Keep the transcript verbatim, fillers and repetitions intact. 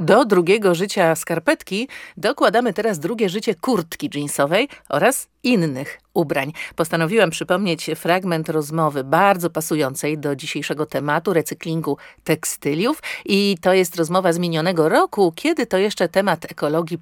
Do drugiego życia skarpetki dokładamy teraz drugie życie kurtki dżinsowej oraz innych ubrań. Postanowiłam przypomnieć fragment rozmowy bardzo pasującej do dzisiejszego tematu recyklingu tekstyliów i to jest rozmowa z minionego roku, kiedy to jeszcze temat ekologii